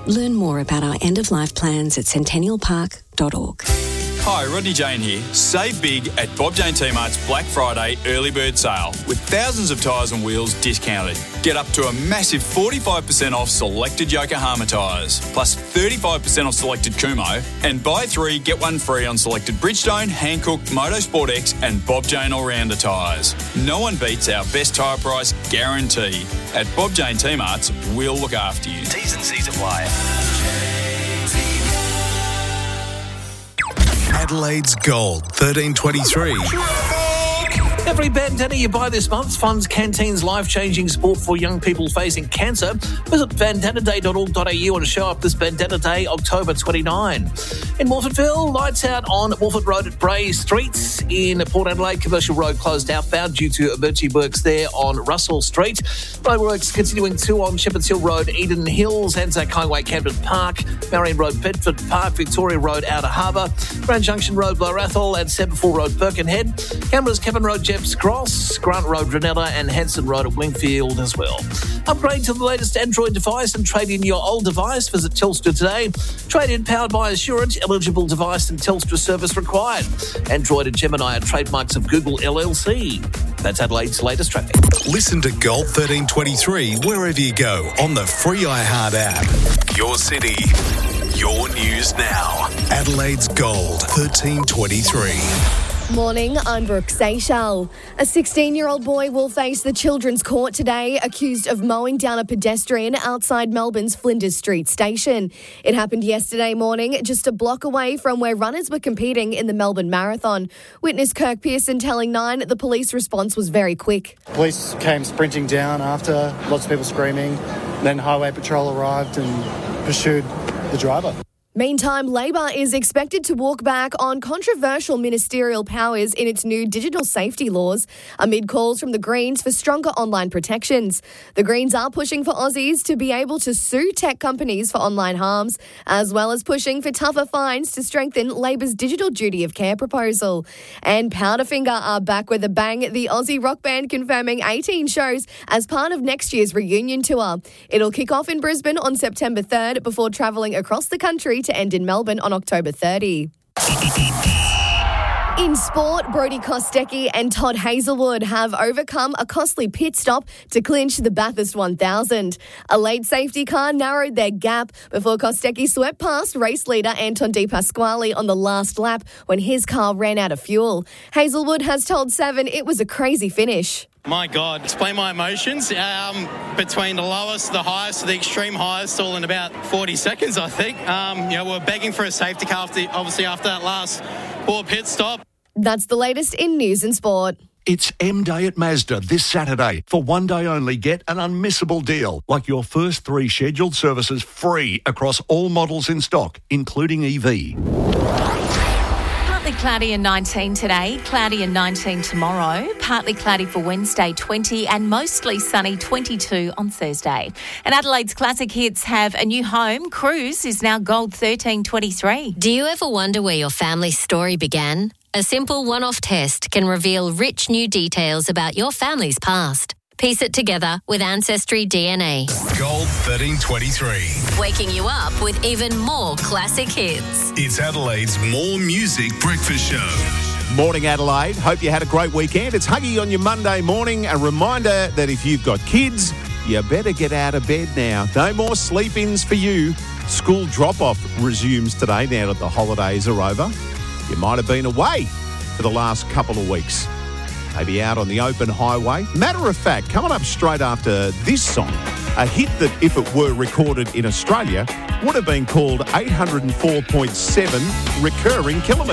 Learn more about our end-of-life plans at centennialpark.org. Hi, Rodney Jane here. Save big at Bob Jane T-Mart's Black Friday early bird sale with thousands of tyres and wheels discounted. Get up to a massive 45% off selected Yokohama tyres, plus 35% off selected Kumho, and buy 3, get 1 free on selected Bridgestone, Hankook, Motorsport X and Bob Jane All-Rounder tyres. No one beats our best tyre price guarantee. At Bob Jane T-Mart's, we'll look after you. T's and C's apply. Adelaide's Gold, 1323. Every bandana you buy this month funds Canteen's life-changing sport for young people facing cancer. Visit bandanaday.org.au and show up this Bandana Day, October 29. In Morfordville, lights out on Morford Road at Bray Street. In Port Adelaide, Commercial Road closed outbound due to emergency works there on Russell Street. Roadworks continuing too on Shepherds Hill Road, Eden Hills, Anzac Highway, Camden Park, Marion Road, Bedford Park, Victoria Road, Outer Harbour, Grand Junction Road, Blowrathall and Sevenfold Road, Birkenhead. Cameras, Kevin Road, Jeps Cross, Grant Road, Ranella and Hanson Road at Wingfield as well. Upgrade to the latest Android device and trade in your old device. Visit Telstra today. Trade in powered by Assurance, eligible device and Telstra service required. Android and Gemini are trademarks of Google LLC. That's Adelaide's latest traffic. Listen to Gold 1323 wherever you go on the free iHeart app. Your city, your news now. Adelaide's Gold 1323. Morning, I'm Brooke Seychelles. A 16-year-old boy will face the Children's Court today, accused of mowing down a pedestrian outside Melbourne's Flinders Street station. It happened yesterday morning, just a block away from where runners were competing in the Melbourne Marathon. Witness Kirk Pearson telling Nine the police response was very quick. Police came sprinting down after, lots of people screaming. Then Highway Patrol arrived and pursued the driver. Meantime, Labor is expected to walk back on controversial ministerial powers in its new digital safety laws, amid calls from the Greens for stronger online protections. The Greens are pushing for Aussies to be able to sue tech companies for online harms, as well as pushing for tougher fines to strengthen Labor's digital duty of care proposal. And Powderfinger are back with a bang, the Aussie rock band confirming 18 shows as part of next year's reunion tour. It'll kick off in Brisbane on September 3rd before travelling across the country to end in Melbourne on October 30. In sport, Brodie Kostecki and Todd Hazelwood have overcome a costly pit stop to clinch the Bathurst 1000. A late safety car narrowed their gap before Kostecki swept past race leader Anton De Pasquale on the last lap when his car ran out of fuel. Hazelwood has told Seven it was a crazy finish. My God, explain my emotions. Between the lowest, the highest, to the extreme highest, all in about 40 seconds, I think. We're begging for a safety car, after that last poor pit stop. That's the latest in news and sport. It's M Day at Mazda this Saturday. For one day only, get an unmissable deal, like your first 3 scheduled services free across all models in stock, including EV. Partly cloudy and 19 today, cloudy and 19 tomorrow, partly cloudy for Wednesday 20 and mostly sunny 22 on Thursday. And Adelaide's classic hits have a new home. Cruise is now Gold 1323. Do you ever wonder where your family's story began? A simple one-off test can reveal rich new details about your family's past. Piece it together with Ancestry DNA. Gold 1323. Waking you up with even more classic hits. It's Adelaide's More Music Breakfast Show. Morning, Adelaide. Hope you had a great weekend. It's Huggy on your Monday morning. A reminder that if you've got kids, you better get out of bed now. No more sleep-ins for you. School drop-off resumes today now that the holidays are over. You might have been away for the last couple of weeks. Maybe out on the open highway. Matter of fact, coming up straight after this song, a hit that, if it were recorded in Australia, would have been called 804.7 recurring kilometres.